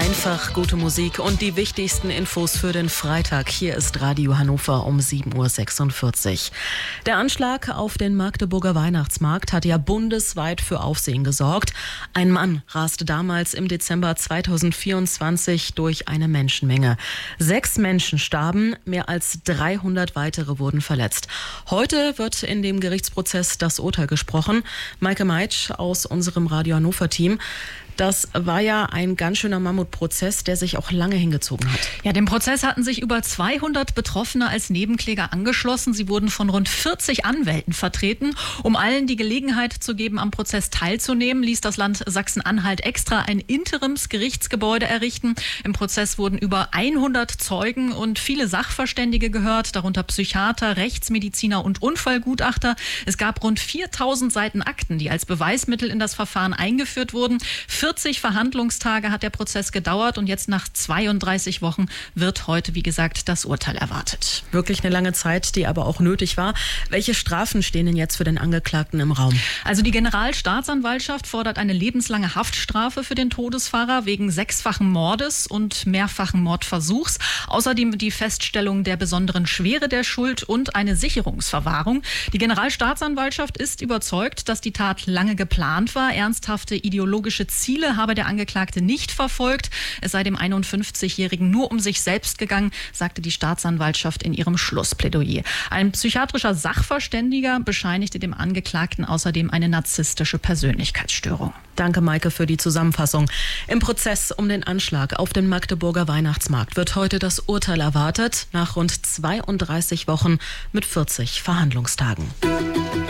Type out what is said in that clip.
Einfach gute Musik und die wichtigsten Infos für den Freitag. Hier ist Radio Hannover um 7.46 Uhr. Der Anschlag auf den Magdeburger Weihnachtsmarkt hat ja bundesweit für Aufsehen gesorgt. Ein Mann raste damals im Dezember 2024 durch eine Menschenmenge. 6 Menschen starben, mehr als 300 weitere wurden verletzt. Heute wird in dem Gerichtsprozess das Urteil gesprochen. Maike Meitsch aus unserem Radio Hannover-Team. Das war ja ein ganz schöner Mammutprozess, der sich auch lange hingezogen hat. Ja, dem Prozess hatten sich über 200 Betroffene als Nebenkläger angeschlossen. Sie wurden von rund 40 Anwälten vertreten. Um allen die Gelegenheit zu geben, am Prozess teilzunehmen, ließ das Land Sachsen-Anhalt extra ein Interimsgerichtsgebäude errichten. Im Prozess wurden über 100 Zeugen und viele Sachverständige gehört, darunter Psychiater, Rechtsmediziner und Unfallgutachter. Es gab rund 4000 Seiten Akten, die als Beweismittel in das Verfahren eingeführt wurden. 40 Verhandlungstage hat der Prozess gedauert und jetzt nach 32 Wochen wird heute, wie gesagt, das Urteil erwartet. Wirklich eine lange Zeit, die aber auch nötig war. Welche Strafen stehen denn jetzt für den Angeklagten im Raum? Also die Generalstaatsanwaltschaft fordert eine lebenslange Haftstrafe für den Todesfahrer wegen 6-fachen Mordes und mehrfachen Mordversuchs. Außerdem die Feststellung der besonderen Schwere der Schuld und eine Sicherungsverwahrung. Die Generalstaatsanwaltschaft ist überzeugt, dass die Tat lange geplant war. Ernsthafte ideologische Ziele habe der Angeklagte nicht verfolgt. Es sei dem 51-Jährigen nur um sich selbst gegangen, sagte die Staatsanwaltschaft in ihrem Schlussplädoyer. Ein psychiatrischer Sachverständiger bescheinigte dem Angeklagten außerdem eine narzisstische Persönlichkeitsstörung. Danke, Maike, für die Zusammenfassung. Im Prozess um den Anschlag auf den Magdeburger Weihnachtsmarkt wird heute das Urteil erwartet, nach rund 32 Wochen mit 40 Verhandlungstagen.